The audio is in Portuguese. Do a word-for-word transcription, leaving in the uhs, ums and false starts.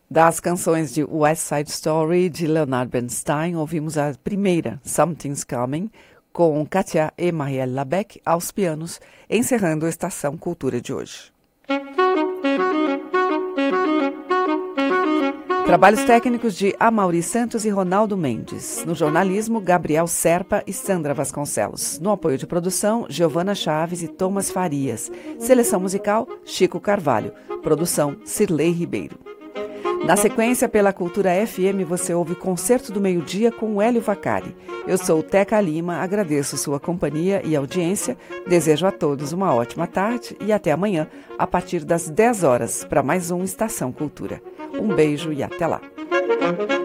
Das canções de West Side Story, de Leonard Bernstein, ouvimos a primeira, Something's Coming, com Katia e Marielle Labec aos pianos, encerrando a Estação Cultura de hoje. Trabalhos técnicos de Amaury Santos e Ronaldo Mendes. No jornalismo, Gabriel Serpa e Sandra Vasconcelos. No apoio de produção, Giovana Chaves e Thomas Farias. Seleção musical, Chico Carvalho. Produção, Cirlei Ribeiro. Na sequência, pela Cultura F M, você ouve Concerto do Meio-Dia com Hélio Vacari. Eu sou Teca Lima, agradeço sua companhia e audiência, desejo a todos uma ótima tarde e até amanhã, a partir das dez horas, para mais um Estação Cultura. Um beijo e até lá.